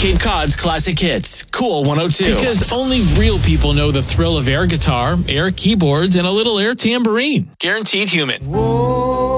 Cape Cod's classic hits. Cool 102. Because only real people know the thrill of air guitar, air keyboards, and a little air tambourine. Guaranteed human. Whoa.